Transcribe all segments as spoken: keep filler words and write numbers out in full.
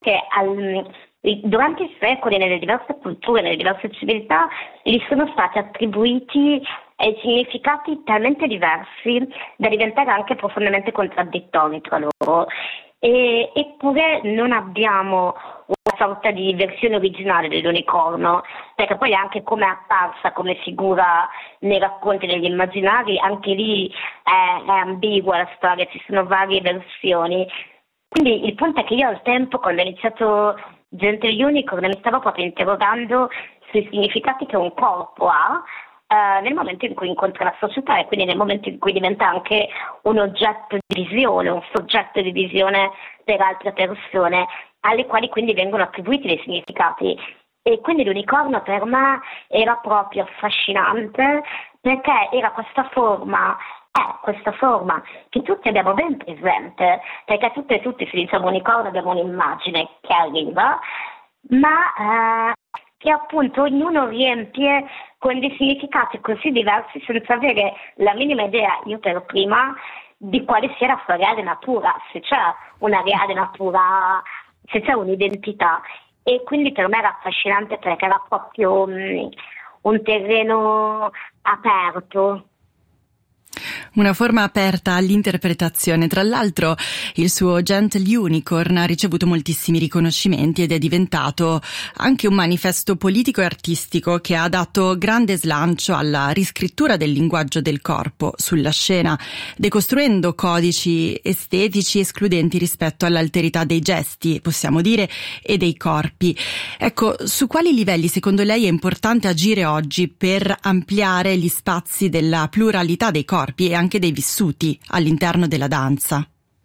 che al, durante i secoli, nelle diverse culture, nelle diverse civiltà, gli sono stati attribuiti eh, significati talmente diversi da diventare anche profondamente contraddittori tra loro. E, eppure non abbiamo una sorta di versione originale dell'unicorno, perché poi anche come è apparsa come figura nei racconti degli immaginari, anche lì è, è ambigua la storia, ci sono varie versioni. Quindi il punto è che io al tempo, quando ho iniziato Gentle Unicorn, mi stavo proprio interrogando sui significati che un corpo ha Uh, nel momento in cui incontra la società, e quindi nel momento in cui diventa anche un oggetto di visione, un soggetto di visione per altre persone, alle quali quindi vengono attribuiti dei significati. E quindi l'unicorno per me era proprio affascinante, perché era questa forma, è questa forma che tutti abbiamo ben presente, perché tutti e tutti, se diciamo unicorno, abbiamo un'immagine che arriva, ma uh, che appunto ognuno riempie con dei significati così diversi senza avere la minima idea, io per prima, di quale sia la sua reale natura, se c'è una reale natura, se c'è un'identità. E quindi per me era affascinante, perché era proprio um, un terreno aperto. Una forma aperta all'interpretazione. Tra l'altro il suo Gentle Unicorn ha ricevuto moltissimi riconoscimenti ed è diventato anche un manifesto politico e artistico che ha dato grande slancio alla riscrittura del linguaggio del corpo sulla scena, decostruendo codici estetici escludenti rispetto all'alterità dei gesti, possiamo dire, e dei corpi. Ecco, su quali livelli secondo lei è importante agire oggi per ampliare gli spazi della pluralità dei corpi e anche dei vissuti all'interno della danza?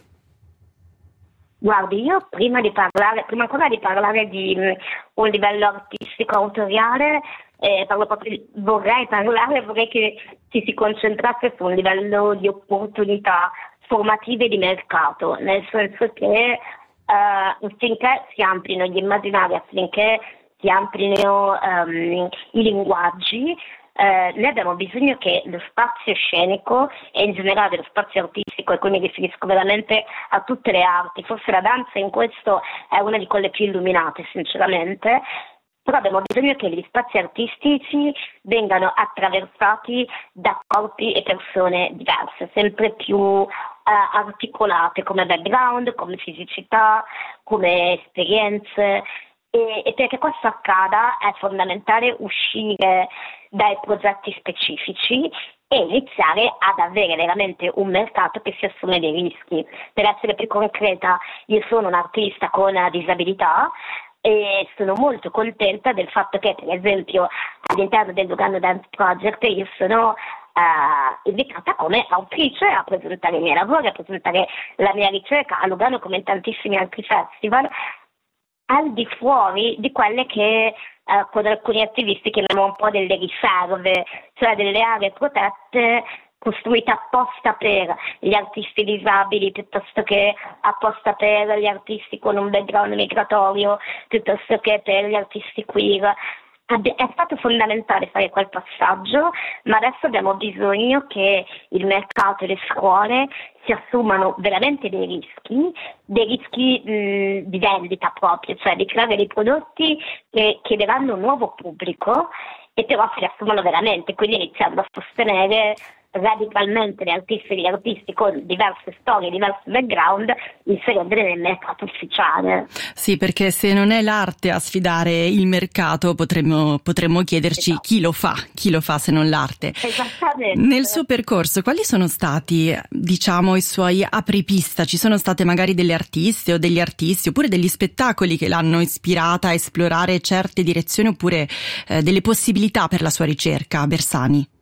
Guardi, io prima di parlare, prima ancora di parlare di um, un livello artistico autoriale, eh, parlo proprio, vorrei parlare, vorrei che ci si concentrasse su un livello di opportunità formative di mercato, nel senso che uh, affinché si amplino gli immaginari, affinché si amplino um, i linguaggi, Eh, noi abbiamo bisogno che lo spazio scenico e in generale lo spazio artistico, e qui mi riferisco veramente a tutte le arti, forse la danza in questo è una di quelle più illuminate sinceramente, però abbiamo bisogno che gli spazi artistici vengano attraversati da corpi e persone diverse, sempre più uh, articolate come background, come fisicità, come esperienze. E, e perché questo accada è fondamentale uscire dai progetti specifici e iniziare ad avere veramente un mercato che si assume dei rischi. Per essere più concreta, io sono un'artista con disabilità e sono molto contenta del fatto che, per esempio, all'interno del Lugano Dance Project io sono Uh, invitata come autrice a presentare i miei lavori, a presentare la mia ricerca a Lugano come in tantissimi altri festival, al di fuori di quelle che eh, con alcuni attivisti chiamiamo un po' delle riserve, cioè delle aree protette costruite apposta per gli artisti disabili, piuttosto che apposta per gli artisti con un background migratorio, piuttosto che per gli artisti queer. È stato fondamentale fare quel passaggio, ma adesso abbiamo bisogno che il mercato e le scuole si assumano veramente dei rischi, dei rischi mh, di vendita proprio, cioè di creare dei prodotti che chiederanno un nuovo pubblico e però si li assumano veramente, quindi iniziando a sostenere radicalmente le artiste e gli artisti con diverse storie, diversi background, inserirli nel mercato ufficiale. Sì, perché se non è l'arte a sfidare il mercato potremmo, potremmo chiederci esatto. chi lo fa, chi lo fa se non l'arte. Esattamente. Nel suo percorso quali sono stati, diciamo, i suoi apripista? Ci sono state magari delle artiste o degli artisti oppure degli spettacoli che l'hanno ispirata a esplorare certe direzioni oppure eh, delle possibilità per la sua ricerca, Bersani?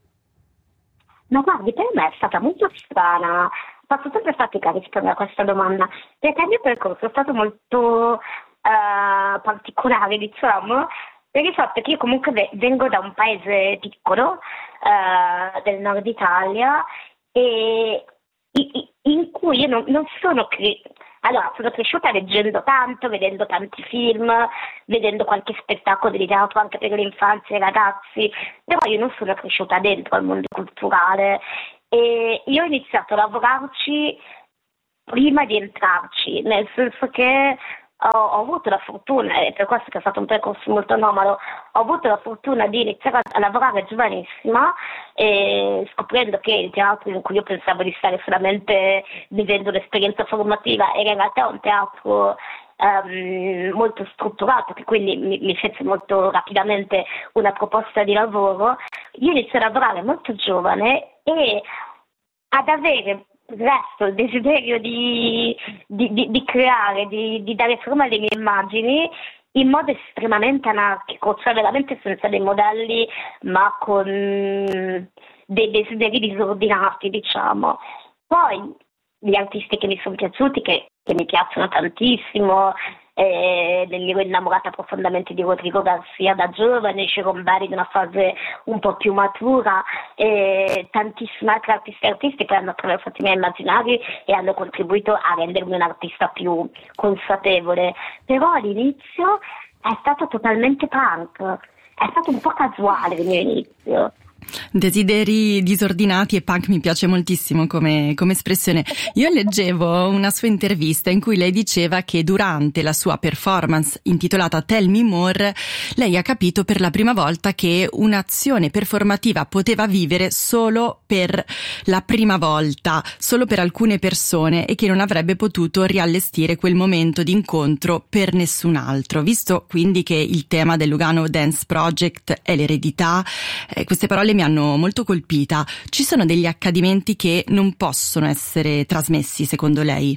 Ma guardi, per me è stata molto strana, faccio sempre fatica a rispondere a questa domanda, perché il mio percorso è stato molto uh, particolare, diciamo, per il fatto che io comunque vengo da un paese piccolo, uh, del nord Italia, e in cui io non, non sono cre- allora sono cresciuta leggendo tanto, vedendo tanti film, vedendo qualche spettacolo di teatro anche per l'infanzia e i ragazzi, però io non sono cresciuta dentro al mondo culturale e io ho iniziato a lavorarci prima di entrarci, nel senso che ho, ho avuto la fortuna, e per questo che è stato un percorso molto anomalo, ho avuto la fortuna di iniziare a, a lavorare giovanissima, e scoprendo che il teatro in cui io pensavo di stare solamente vivendo un'esperienza formativa era in realtà un teatro Um, molto strutturato, che quindi mi, mi fece molto rapidamente una proposta di lavoro. Io iniziai a lavorare molto giovane e ad avere presto il desiderio di, di, di, di creare, di, di dare forma alle mie immagini in modo estremamente anarchico, cioè veramente senza dei modelli, ma con dei desideri disordinati, diciamo. Poi gli artisti che mi sono piaciuti, che, che mi piacciono tantissimo, eh, mi ero innamorata profondamente di Rodrigo Garcia da giovane, Jérôme Barry in una fase un po' più matura, e tantissimi altri artisti e artisti che hanno attraversato i miei immaginari e hanno contribuito a rendermi un'artista più consapevole. Però all'inizio è stato totalmente punk, è stato un po' casuale il mio inizio. Desideri disordinati e punk mi piace moltissimo come, come espressione. Io leggevo una sua intervista in cui lei diceva che durante la sua performance intitolata Tell Me More lei ha capito per la prima volta che un'azione performativa poteva vivere solo per la prima volta, solo per alcune persone, e che non avrebbe potuto riallestire quel momento di incontro per nessun altro. Visto quindi che il tema del Lugano Dance Project è l'eredità, eh, queste parole mi hanno molto colpita. Ci sono degli accadimenti che non possono essere trasmessi, secondo lei?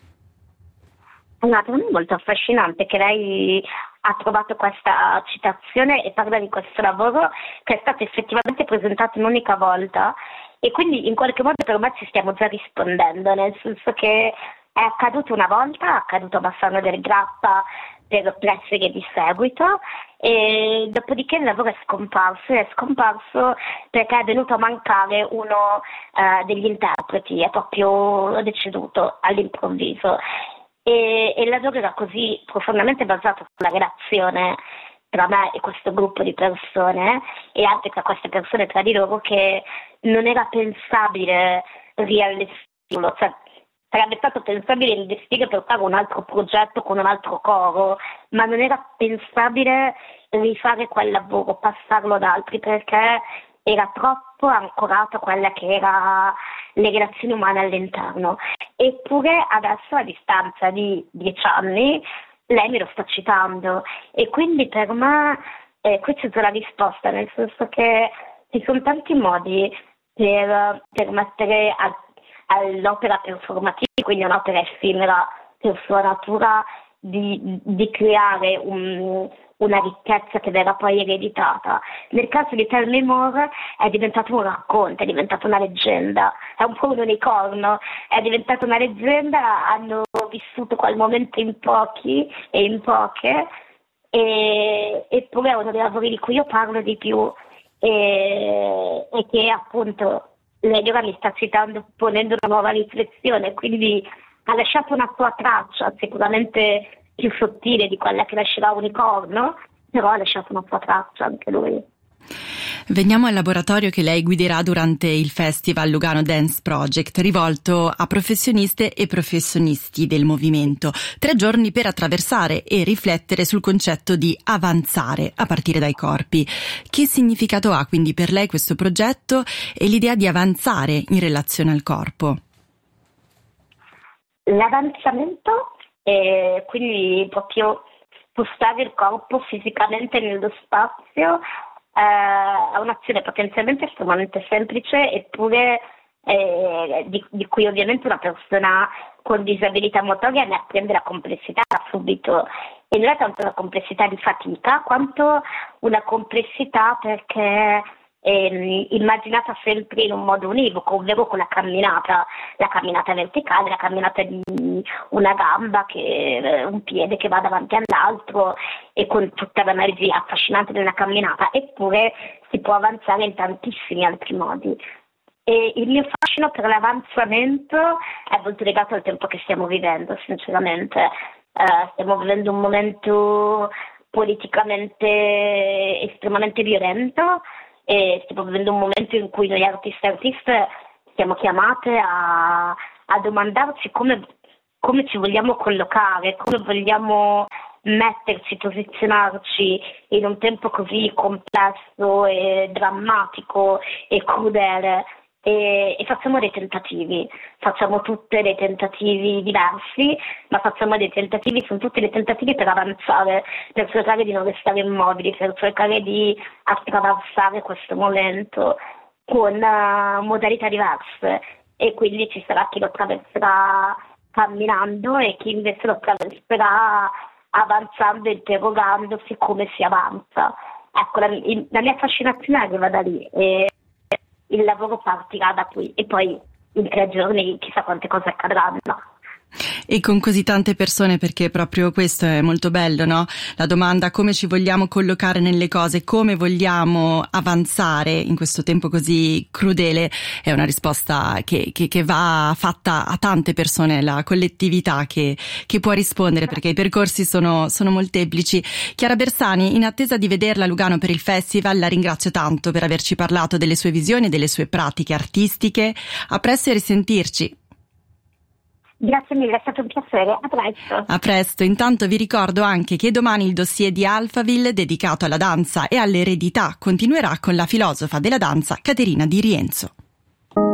No, per me è molto affascinante che lei ha trovato questa citazione e parla di questo lavoro che è stato effettivamente presentato un'unica volta, e quindi in qualche modo per me ci stiamo già rispondendo, nel senso che è accaduto una volta, è accaduto a Bassano del Grappa per tre serie di seguito, e dopodiché il lavoro è scomparso, è scomparso perché è venuto a mancare uno uh, degli interpreti, è proprio deceduto all'improvviso, e, e il lavoro era così profondamente basato sulla relazione tra me e questo gruppo di persone, e anche tra queste persone tra di loro, che non era pensabile riallestirlo, cioè sarebbe stato pensabile investire per fare un altro progetto con un altro coro, ma non era pensabile rifare quel lavoro, passarlo ad altri, perché era troppo ancorato a quelle che erano le relazioni umane all'interno. Eppure adesso, a distanza di dieci anni, lei me lo sta citando, e quindi per me eh, qui c'è già la risposta, nel senso che ci sono tanti modi per, per mettere a all'opera performativa, quindi un'opera effimera per sua natura, di, di creare un, una ricchezza che verrà poi ereditata. Nel caso di Tell Me More è diventato un racconto, è diventata una leggenda, è un po' un unicorno, è diventata una leggenda, hanno vissuto quel momento in pochi e in poche, e, eppure è uno dei lavori di cui io parlo di più, e, e che appunto lei ora mi sta citando, ponendo una nuova riflessione, quindi ha lasciato una sua traccia, sicuramente più sottile di quella che lascerà Unicorno, però ha lasciato una sua traccia anche lui. Veniamo al laboratorio che lei guiderà durante il Festival Lugano Dance Project, rivolto a professioniste e professionisti del movimento. Tre giorni per attraversare e riflettere sul concetto di avanzare a partire dai corpi. Che significato ha quindi per lei questo progetto e l'idea di avanzare in relazione al corpo? L'avanzamento è quindi proprio spostare il corpo fisicamente nello spazio. È un'azione potenzialmente estremamente semplice, eppure eh, di, di cui ovviamente una persona con disabilità motoria ne apprende la complessità subito, e non è tanto la complessità di fatica quanto una complessità perché eh, immaginata sempre in un modo univoco, ovvero con la camminata, la camminata verticale, la camminata di una gamba, che un piede che va davanti all'altro, e con tutta l'energia affascinante della camminata. Eppure si può avanzare in tantissimi altri modi, e il mio fascino per l'avanzamento è molto legato al tempo che stiamo vivendo, sinceramente. Eh, stiamo vivendo un momento politicamente estremamente violento, e stiamo vivendo un momento in cui noi artisti e artiste siamo chiamate a, a domandarci come come ci vogliamo collocare, come vogliamo metterci, posizionarci in un tempo così complesso e drammatico e crudele. E, e facciamo dei tentativi, facciamo tutte dei tentativi diversi, ma facciamo dei tentativi, sono tutti dei tentativi per avanzare, per cercare di non restare immobili, per cercare di attraversare questo momento con uh, modalità diverse, e quindi ci sarà chi lo attraverserà camminando e chi invece lo attraverserà avanzando, interrogandosi come si avanza. Ecco, la, la mia fascinazione arriva da lì e il lavoro partirà da qui, e poi in tre giorni chissà quante cose accadranno. E con così tante persone, perché proprio questo è molto bello, no? La domanda come ci vogliamo collocare nelle cose, come vogliamo avanzare in questo tempo così crudele, è una risposta che, che, che va fatta a tante persone, la collettività che, che può rispondere, perché i percorsi sono, sono molteplici. Chiara Bersani, in attesa di vederla a Lugano per il festival, la ringrazio tanto per averci parlato delle sue visioni e delle sue pratiche artistiche. A presto e a risentirci. Grazie mille, è stato un piacere, a presto. A presto, intanto vi ricordo anche che domani il dossier di Alphaville dedicato alla danza e all'eredità continuerà con la filosofa della danza Caterina Di Rienzo.